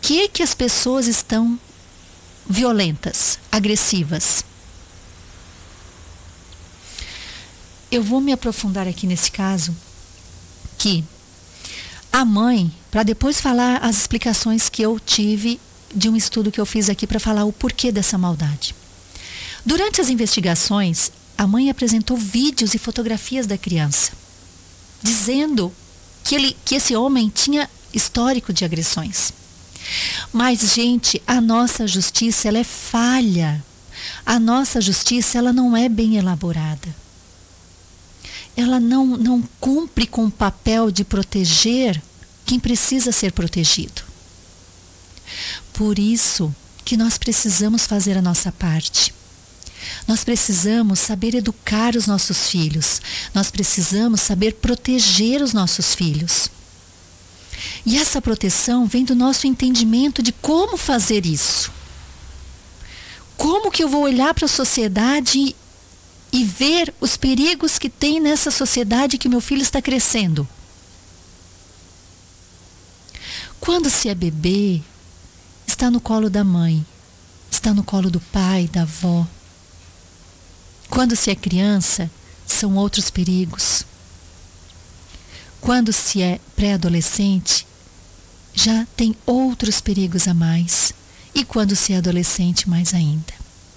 que as pessoas estão violentas, agressivas? Eu vou me aprofundar aqui nesse caso, que a mãe, para depois falar as explicações que eu tive de um estudo que eu fiz aqui para falar o porquê dessa maldade. Durante as investigações, a mãe apresentou vídeos e fotografias da criança, dizendo que esse homem tinha histórico de agressões. Mas, gente, a nossa justiça, ela é falha. A nossa justiça, ela não é bem elaborada. Ela não cumpre com o papel de proteger quem precisa ser protegido. Por isso que nós precisamos fazer a nossa parte. Nós precisamos saber educar os nossos filhos. Nós precisamos saber proteger os nossos filhos. E essa proteção vem do nosso entendimento de como fazer isso. Como que eu vou olhar para a sociedade e ver os perigos que tem nessa sociedade que meu filho está crescendo? Quando se é bebê, está no colo da mãe, está no colo do pai, da avó. Quando se é criança, são outros perigos. Quando se é pré-adolescente, já tem outros perigos a mais. E quando se é adolescente, mais ainda.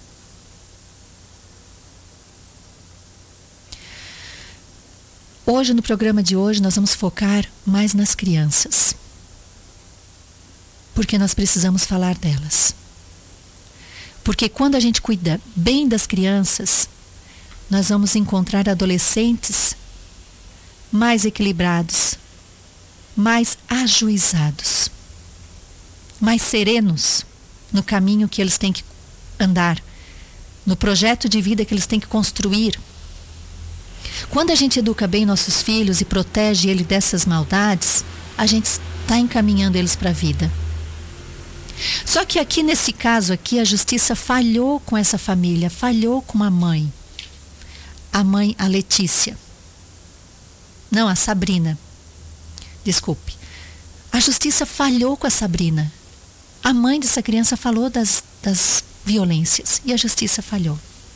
Hoje, no programa de hoje, nós vamos focar mais nas crianças. Porque nós precisamos falar delas. Porque quando a gente cuida bem das crianças, nós vamos encontrar adolescentes mais equilibrados, mais ajuizados, mais serenos no caminho que eles têm que andar, no projeto de vida que eles têm que construir. Quando a gente educa bem nossos filhos e protege eles dessas maldades, a gente está encaminhando eles para a vida. Só que aqui nesse caso aqui, a justiça falhou com essa família, falhou com a mãe, a Letícia. Não, a Sabrina. Desculpe. A justiça falhou com a Sabrina. A mãe dessa criança falou das violências e a justiça falhou.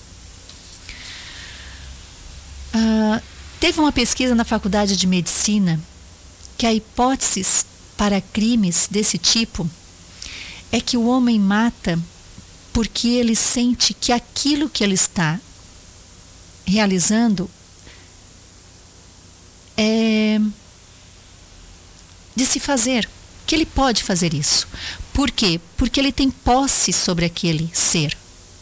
Teve uma pesquisa na Faculdade de Medicina que a hipótese para crimes desse tipo é que o homem mata porque ele sente que aquilo que ele está realizando é de se fazer, que ele pode fazer isso. Por quê? Porque ele tem posse sobre aquele ser.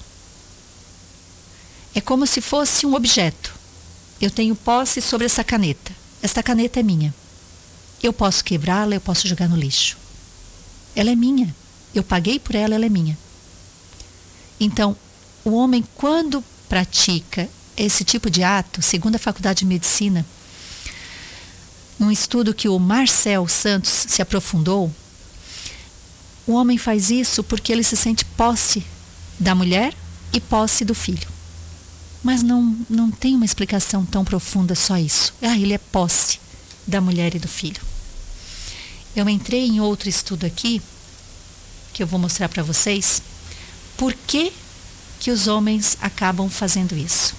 É como se fosse um objeto. Eu tenho posse sobre essa caneta. Esta caneta é minha. Eu posso quebrá-la, eu posso jogar no lixo. Ela é minha. Eu paguei por ela, ela é minha. Então, o homem, quando pratica esse tipo de ato, segundo a Faculdade de Medicina, num estudo que o Marcel Santos se aprofundou, o homem faz isso porque ele se sente posse da mulher e posse do filho. Mas não tem uma explicação tão profunda só isso. Ele é posse da mulher e do filho. Eu entrei em outro estudo aqui, que eu vou mostrar para vocês, por que os homens acabam fazendo isso.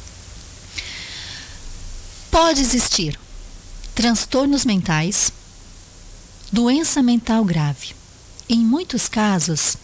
Pode existir transtornos mentais, doença mental grave. Em muitos casos,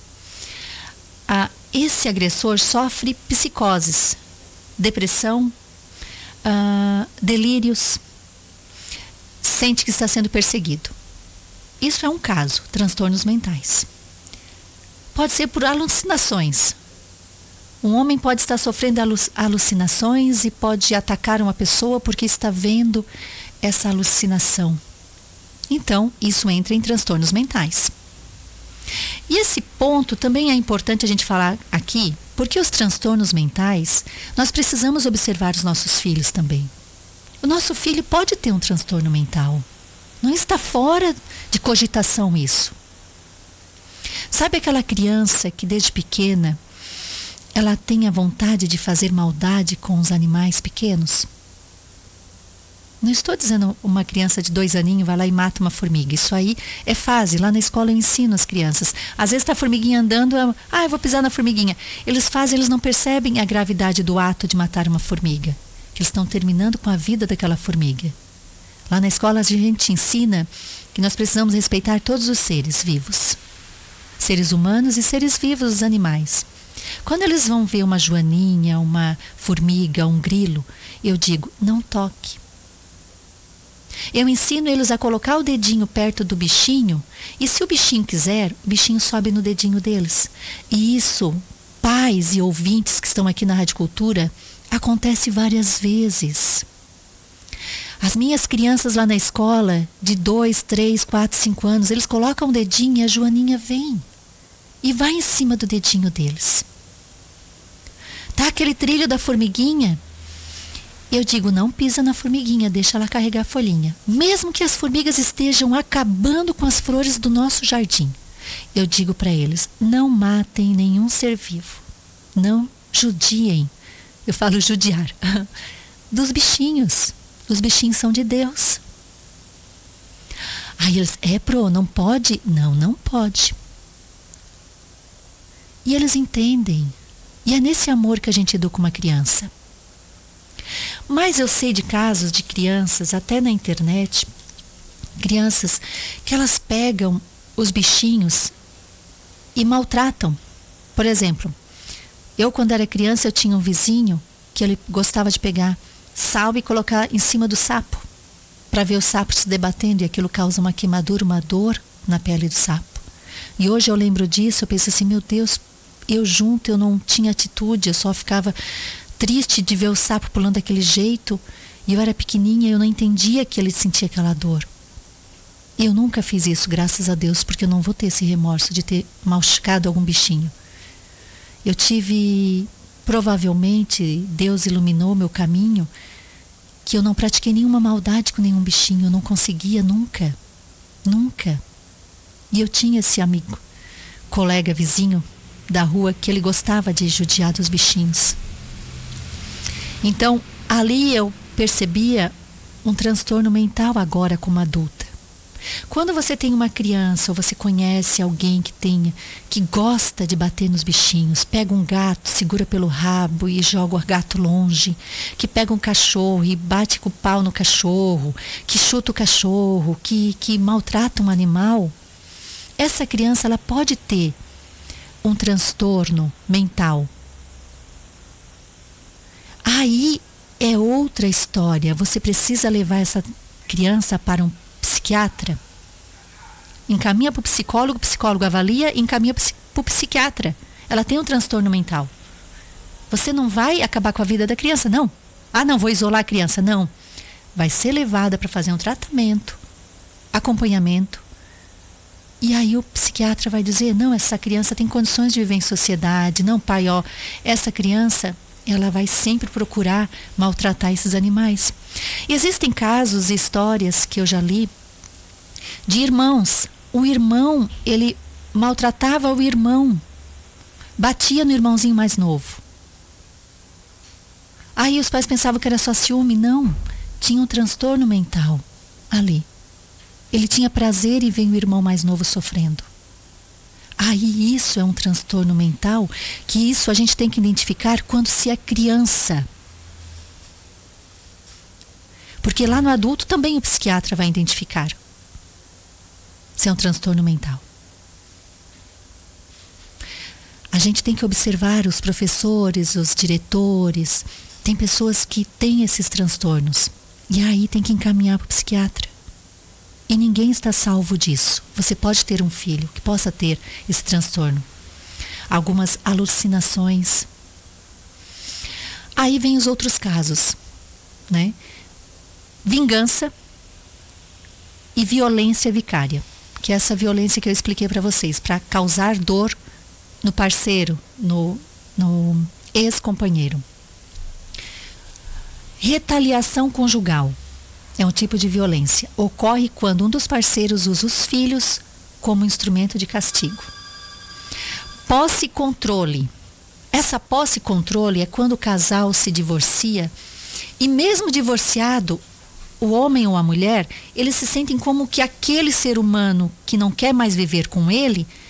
esse agressor sofre psicoses, depressão, delírios, sente que está sendo perseguido. Isso é um caso, transtornos mentais. Pode ser por alucinações. Um homem pode estar sofrendo alucinações e pode atacar uma pessoa porque está vendo essa alucinação. Então, isso entra em transtornos mentais. E esse ponto também é importante a gente falar aqui, porque os transtornos mentais, nós precisamos observar os nossos filhos também. O nosso filho pode ter um transtorno mental. Não está fora de cogitação isso. Sabe aquela criança que desde pequena ela tem a vontade de fazer maldade com os animais pequenos? Não estou dizendo uma criança de 2 aninhos vai lá e mata uma formiga. Isso aí é fase. Lá na escola eu ensino as crianças. Às vezes está a formiguinha andando, eu vou pisar na formiguinha. Eles não percebem a gravidade do ato de matar uma formiga. Que eles estão terminando com a vida daquela formiga. Lá na escola a gente ensina que nós precisamos respeitar todos os seres vivos. Seres humanos e seres vivos, os animais. Quando eles vão ver uma joaninha, uma formiga, um grilo, eu digo, não toque. Eu ensino eles a colocar o dedinho perto do bichinho e se o bichinho quiser, o bichinho sobe no dedinho deles. E isso, pais e ouvintes que estão aqui na Rádio Cultura, acontece várias vezes. As minhas crianças lá na escola, de 2, 3, 4, 5 anos, eles colocam o dedinho e a joaninha vem. E vai em cima do dedinho deles. Tá aquele trilho da formiguinha? Eu digo, não pisa na formiguinha, deixa ela carregar a folhinha. Mesmo que as formigas estejam acabando com as flores do nosso jardim. Eu digo para eles, não matem nenhum ser vivo. Não judiem. Eu falo judiar. Dos bichinhos. Os bichinhos são de Deus. Aí eles, não pode? Não, não pode. E eles entendem. E é nesse amor que a gente educa uma criança. Mas eu sei de casos de crianças, até na internet, crianças que elas pegam os bichinhos e maltratam. Por exemplo, eu quando era criança eu tinha um vizinho que ele gostava de pegar sal e colocar em cima do sapo, para ver o sapo se debatendo e aquilo causa uma queimadura, uma dor na pele do sapo. E hoje eu lembro disso, eu penso assim, meu Deus, eu não tinha atitude, eu só ficava triste de ver o sapo pulando daquele jeito. E eu era pequenininha, eu não entendia que ele sentia aquela dor. Eu nunca fiz isso, graças a Deus, porque eu não vou ter esse remorso de ter machucado algum bichinho. Eu tive, provavelmente, Deus iluminou meu caminho, que eu não pratiquei nenhuma maldade com nenhum bichinho, eu não conseguia nunca, nunca. E eu tinha esse amigo, colega, vizinho da rua, que ele gostava de judiar dos bichinhos. Então, ali eu percebia um transtorno mental agora como adulta. Quando você tem uma criança ou você conhece alguém que gosta de bater nos bichinhos, pega um gato, segura pelo rabo e joga o gato longe, que pega um cachorro e bate com o pau no cachorro, que chuta o cachorro, que maltrata um animal, essa criança ela pode ter um transtorno mental. Aí é outra história. Você precisa levar essa criança para um psiquiatra. Encaminha para o psicólogo avalia e encaminha para o psiquiatra. Ela tem um transtorno mental. Você não vai acabar com a vida da criança, não. Não, vou isolar a criança, não. Vai ser levada para fazer um tratamento, acompanhamento. E aí o psiquiatra vai dizer, não, essa criança tem condições de viver em sociedade. Não, pai, essa criança, ela vai sempre procurar maltratar esses animais. E existem casos e histórias que eu já li de irmãos. O irmão, ele maltratava o irmão, batia no irmãozinho mais novo. Aí os pais pensavam que era só ciúme. Não, tinha um transtorno mental ali. Ele tinha prazer em ver o irmão mais novo sofrendo. Aí isso é um transtorno mental, que isso a gente tem que identificar quando se é criança. Porque lá no adulto também o psiquiatra vai identificar se é um transtorno mental. A gente tem que observar os professores, os diretores. Tem pessoas que têm esses transtornos. E aí tem que encaminhar para o psiquiatra. E ninguém está salvo disso. Você pode ter um filho que possa ter esse transtorno. Algumas alucinações. Aí vem os outros casos, né? Vingança e violência vicária. Que é essa violência que eu expliquei para vocês, para causar dor no parceiro, no ex-companheiro. Retaliação conjugal. É um tipo de violência. Ocorre quando um dos parceiros usa os filhos como instrumento de castigo. Posse e controle. Essa posse e controle é quando o casal se divorcia e mesmo divorciado, o homem ou a mulher, eles se sentem como que aquele ser humano que não quer mais viver com ele